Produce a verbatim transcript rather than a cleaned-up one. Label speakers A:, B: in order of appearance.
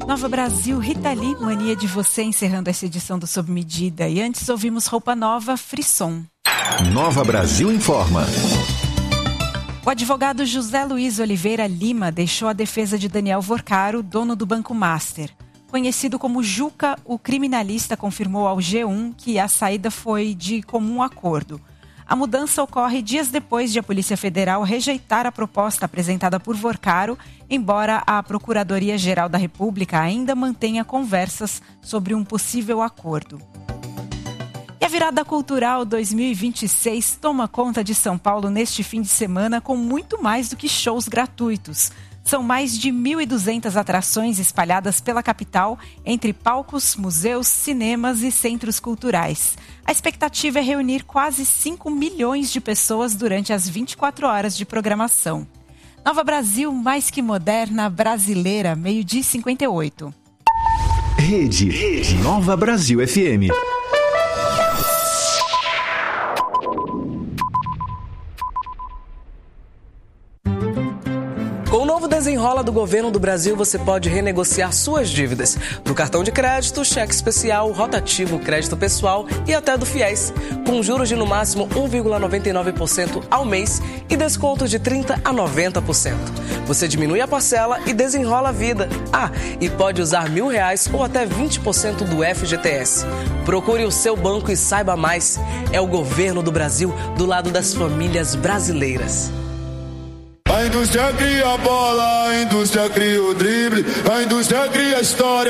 A: Nova Brasil, Rita Lee, Mania de Você, encerrando essa edição do Sob Medida. E antes ouvimos Roupa Nova, Frisson.
B: Nova Brasil informa.
A: O advogado José Luiz Oliveira Lima deixou a defesa de Daniel Vorcaro, dono do Banco Master. Conhecido como Juca, o criminalista confirmou ao G um que a saída foi de comum acordo. A mudança ocorre dias depois de a Polícia Federal rejeitar a proposta apresentada por Vorcaro, embora a Procuradoria-Geral da República ainda mantenha conversas sobre um possível acordo. E a virada cultural dois mil e vinte e seis toma conta de São Paulo neste fim de semana com muito mais do que shows gratuitos. São mais de mil e duzentas atrações espalhadas pela capital, entre palcos, museus, cinemas e centros culturais. A expectativa é reunir quase cinco milhões de pessoas durante as vinte e quatro horas de programação. Nova Brasil, mais que moderna, brasileira, meio-dia e cinquenta e oito.
B: Rede, Rede Nova Brasil F M.
C: Com o novo Desenrola do Governo do Brasil, você pode renegociar suas dívidas no cartão de crédito, cheque especial, rotativo, crédito pessoal e até do FIES, com juros de no máximo um vírgula noventa e nove por cento ao mês e descontos de trinta por cento a noventa por cento. Você diminui a parcela e desenrola a vida. Ah, e pode usar mil reais ou até vinte por cento do F G T S. Procure o seu banco e saiba mais. É o Governo do Brasil do lado das famílias brasileiras.
D: A indústria cria a bola, a indústria cria o drible, a indústria cria a história.